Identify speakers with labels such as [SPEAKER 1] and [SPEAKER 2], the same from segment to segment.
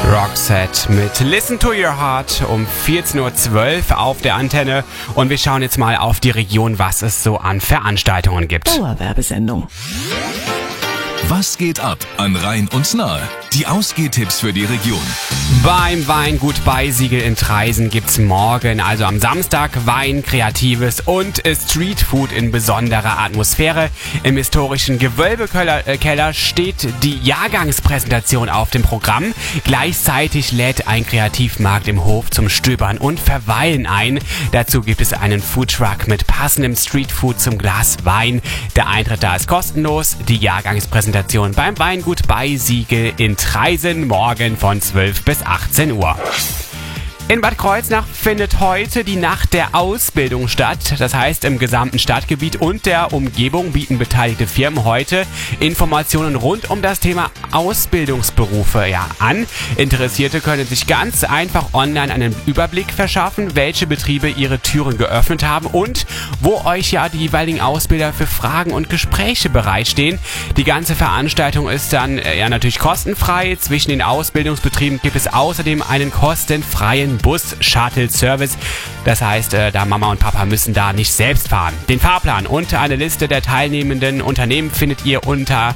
[SPEAKER 1] Roxette mit Listen to Your Heart um 14.12 Uhr auf der Antenne. Und wir schauen jetzt mal auf die Region, was es so an Veranstaltungen gibt.
[SPEAKER 2] Dauerwerbesendung.
[SPEAKER 3] Was geht ab an Rhein und Nahe? Die Ausgehtipps für die Region.
[SPEAKER 1] Beim Weingut Beisiegel in Traisen gibt's morgen, also am Samstag, Wein, Kreatives und Streetfood in besonderer Atmosphäre. Im historischen Gewölbekeller steht die Jahrgangspräsentation auf dem Programm. Gleichzeitig lädt ein Kreativmarkt im Hof zum Stöbern und Verweilen ein. Dazu gibt es einen Foodtruck mit passendem Streetfood zum Glas Wein. Der Eintritt da ist kostenlos. Die Jahrgangspräsentation beim Weingut Beisiegel in Traisen morgen von 12 bis 18 Uhr. In Bad Kreuznach findet heute die Nacht der Ausbildung statt. Das heißt, im gesamten Stadtgebiet und der Umgebung bieten beteiligte Firmen heute Informationen rund um das Thema Ausbildungsberufe an. Interessierte können sich ganz einfach online einen Überblick verschaffen, welche Betriebe ihre Türen geöffnet haben und wo euch die jeweiligen Ausbilder für Fragen und Gespräche bereitstehen. Die ganze Veranstaltung ist dann natürlich kostenfrei. Zwischen den Ausbildungsbetrieben gibt es außerdem einen kostenfreien Bus-Shuttle-Service. Das heißt, da Mama und Papa müssen da nicht selbst fahren. Den Fahrplan und eine Liste der teilnehmenden Unternehmen findet ihr unter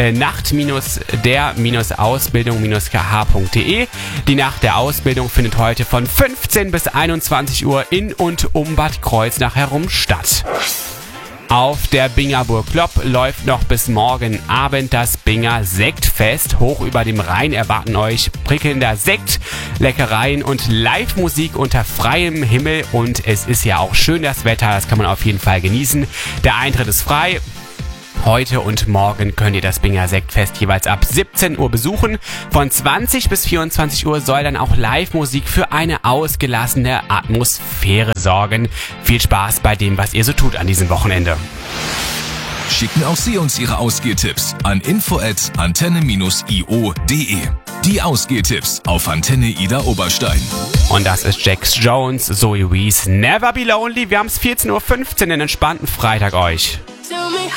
[SPEAKER 1] nacht-der-ausbildung-kh.de. Die Nacht der Ausbildung findet heute von 15 bis 21 Uhr in und um Bad Kreuznach herum statt. Auf der Bingerburg Klopp läuft noch bis morgen Abend das Binger Sektfest. Hoch über dem Rhein erwarten euch prickelnder Sekt, Leckereien und Live-Musik unter freiem Himmel. Und es ist ja auch schön das Wetter, das kann man auf jeden Fall genießen. Der Eintritt ist frei. Heute und morgen könnt ihr das Binger Sektfest jeweils ab 17 Uhr besuchen. Von 20 bis 24 Uhr soll dann auch Live-Musik für eine ausgelassene Atmosphäre sorgen. Viel Spaß bei dem, was ihr so tut an diesem Wochenende.
[SPEAKER 3] Schicken auch Sie uns Ihre Ausgehtipps an info@antenne-io.de. Die Ausgehtipps auf Antenne Ida Oberstein.
[SPEAKER 1] Und das ist Jax Jones, Zoe Wees, Never Be Lonely. Wir haben es 14.15 Uhr, einen entspannten Freitag euch.